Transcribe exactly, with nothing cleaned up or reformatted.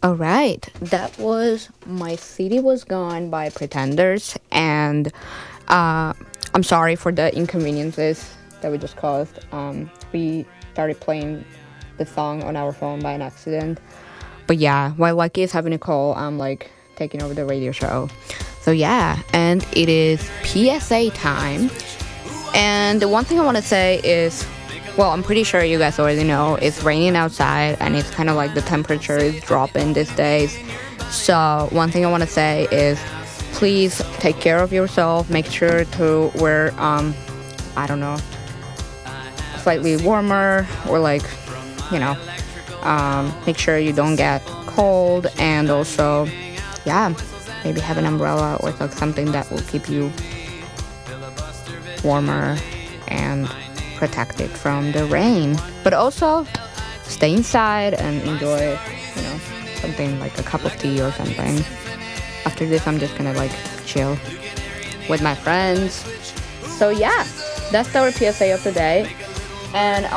All right, that was My City Was Gone by Pretenders. And uh, I'm sorry for the inconveniences that we just caused. Um, we started playing the song on our phone by an accident. But yeah, while Lucky is having a call, I'm like taking over the radio show. So yeah, and it is P S A time. And the one thing I want to say is, well, I'm pretty sure you guys already know it's raining outside and it's kind of like the temperature is dropping these days. So one thing I want to say is, please take care of yourself. Make sure to wear, um, I don't know, slightly warmer, or like, you know, um, make sure you don't get cold. And also, yeah, maybe have an umbrella or like something that will keep you warmer and protected from the rain. But also stay inside and enjoy, you know, something like a cup of tea or something. After this, I'm just gonna like chill with my friends. So yeah, that's our P S A of the day. And